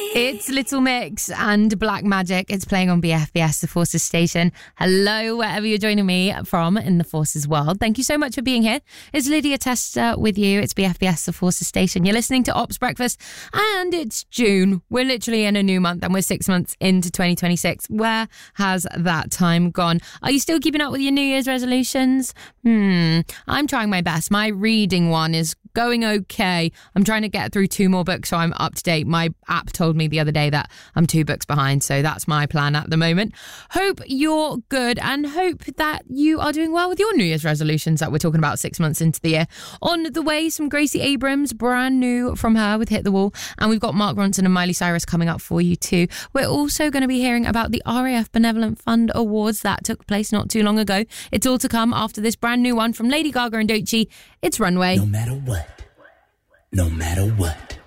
It's Little Mix and Black Magic. It's playing on BFBS, the Forces station. Hello, wherever you're joining me from in the Forces world. Thank you so much for being here. It's Lydia Tester with you. It's BFBS, the Forces station. You're listening to Ops Breakfast, and it's June. We're literally in a new month, and we're 6 months into 2026. Where has that time gone? Are you still keeping up with your New Year's resolutions? I'm trying my best. My reading one is going okay. I'm trying to get through 2 more books so I'm up to date. My app told me the other day that I'm 2 books behind, so that's my plan at the moment. Hope you're good and hope that you are doing well with your New Year's resolutions that we're talking about 6 months into the year. On the way, some Gracie Abrams, brand new from her with Hit the Wall, and we've got Mark Ronson and Miley Cyrus coming up for you too. We're also going to be hearing about the RAF Benevolent Fund Awards that took place not too long ago. It's all to come after this brand new one from Lady Gaga and Doechii. It's Runway. No matter what.